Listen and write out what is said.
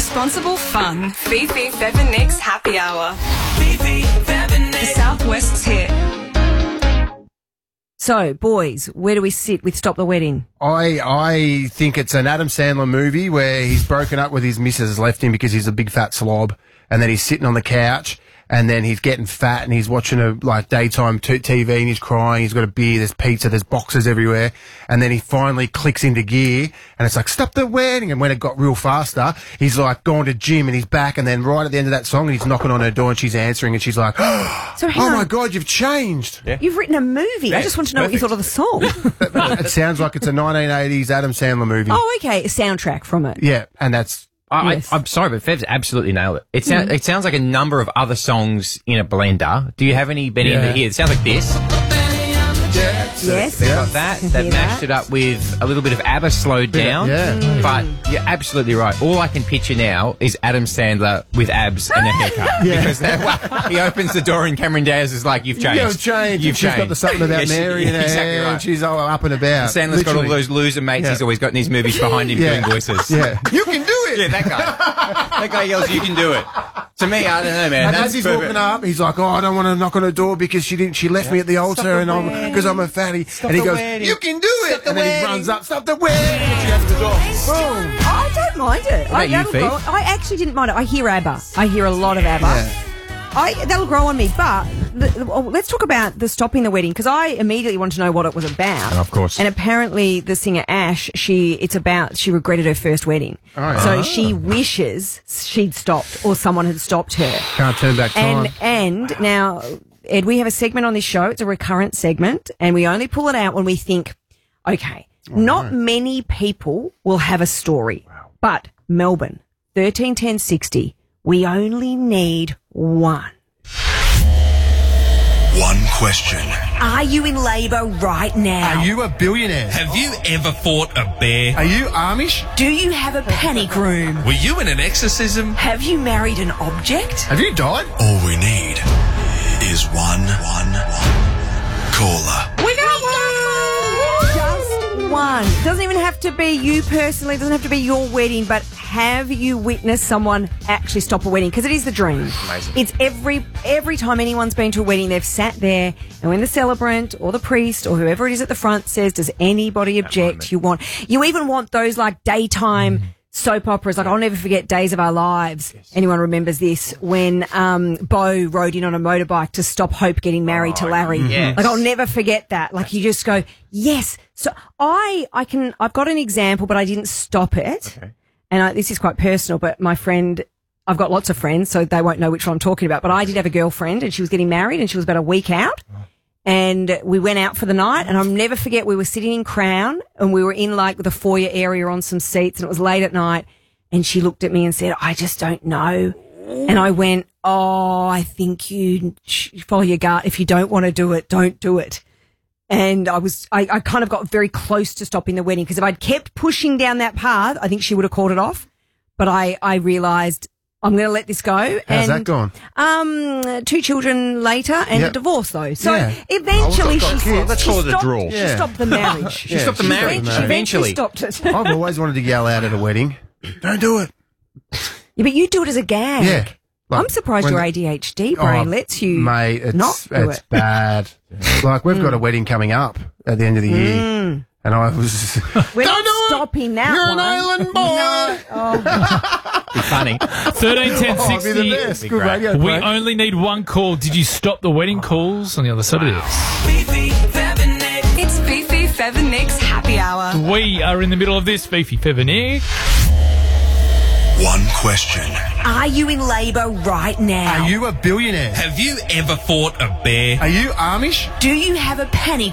responsible fun. Fifi, Fev and Nick's Happy Hour. Fifi, Fev and Nick. The Southwest's hit. So, boys, where do we sit with Stop the Wedding? I think it's an Adam Sandler movie where he's broken up with his missus, left him because he's a big fat slob, and then he's sitting on the couch, and then he's getting fat, and he's watching daytime TV, and he's crying. He's got a beer, there's pizza, there's boxes everywhere, and then he finally clicks into gear, and it's like, stop the wedding. And when it got real faster, he's like gone to gym, and he's back, and then right at the end of that song, he's knocking on her door, and she's answering, and she's like, So hang oh on. my God, you've changed. Yeah. You've written a movie. I just want to know what you thought of the song. It sounds like it's a 1980s Adam Sandler movie. Oh, okay. A soundtrack from it. Yeah, and that's... Yes. I'm sorry, but Fev's absolutely nailed it. It sounds like a number of other songs in a blender. Do you have any, Benny, in here? It sounds like this. Yes. They've got that. They've Hear mashed that. it up with a little bit of ABBA slowed down. Yeah. But you're absolutely right. All I can picture now is Adam Sandler with abs and a haircut. Yeah. Because he opens the door and Cameron Diaz is like, you've changed. You've changed. You've She's got changed. the something about Yeah, Mary in her exactly hair, right. and she's all up and about. Sandler's got all Literally. those loser mates Yeah. he's always got in his movies behind him doing voices. Yeah. You can do it! Yeah, that guy. That guy yells, you can do it. To me, I don't know, man. And That's as he's perfect. walking up, he's like, "Oh, I don't want to knock on her door because she left me at the altar, and because I'm a fatty." And he the goes, wedding. "You can do it!" the And then he wedding. runs up, "Stop the wedding!" And she opens the door. Boom. I don't mind it. about you, that'll Fee? grow- I actually didn't mind it. I hear ABBA. I hear a lot of ABBA. Yeah. That'll grow on me. But let's talk about the Stopping the Wedding, because I immediately want to know what it was about. Of course. And apparently, the singer Ash, she regretted her first wedding. Oh, yeah. So she wishes she'd stopped or someone had stopped her. Can't turn back time. And now, Ed, we have a segment on this show. It's a recurrent segment, and we only pull it out when we think, okay, not many people will have a story, but Melbourne, 131060, we only need one. One question. Are you in labour right now? Are you a billionaire? Have you ever fought a bear? Are you Amish? Do you have a panic room? Were you in an exorcism? Have you married an object? Have you died? All we need is one caller. We got one! Just one. It doesn't even have to be you personally. It doesn't have to be your wedding, but have you witnessed someone actually stop a wedding? Because it is the dream. Amazing. It's every time anyone's been to a wedding, they've sat there, and when the celebrant or the priest or whoever it is at the front says, does anybody object? You even want those like daytime soap operas. Like, I'll never forget Days of Our Lives. Anyone remembers this? When Beau rode in on a motorbike to stop Hope getting married to Larry. yes. Like, I'll never forget that. Like, you just go, yes. So I've got an example, but I didn't stop it. Okay. And this is quite personal, but my friend, I've got lots of friends, so they won't know which one I'm talking about, but I did have a girlfriend, and she was getting married, and she was about a week out. And we went out for the night, and I'll never forget, we were sitting in Crown, and we were in like the foyer area on some seats, and it was late at night, and she looked at me and said, I just don't know. And I went, oh, I think you follow your gut. If you don't want to do it, don't do it. And I kind of got very close to stopping the wedding, because if I'd kept pushing down that path, I think she would have called it off. But I realised I'm going to let this go. How's that gone? 2 children later and a Yep. divorce, though. So Yeah. eventually I've got she kids. Let's call it a draw. She Yeah. stopped the marriage. She stopped the marriage. She Eventually. stopped it. I've always wanted to yell out at a wedding, don't do it. Yeah, but you do it as a gag. Yeah. Like, I'm surprised when your the- ADHD brain Oh, lets you mate, not do it's it. bad. Like, we've got a wedding coming up at the end of the year, and I was... We're Don't not do it! stopping that You're one. an island boy! Be funny. 131060. Oh, be the best. Good great. radio We play. only need one call. Did you stop the wedding calls on the other side of this? Fifi, Fev and Nick. It's Fifi, Fev and Nick's Happy Hour. We are in the middle of this. Fifi, Fev and Nick. One question. Are you in labour right now? Are you a billionaire? Have you ever fought a bear? Are you Amish? Do you have a panic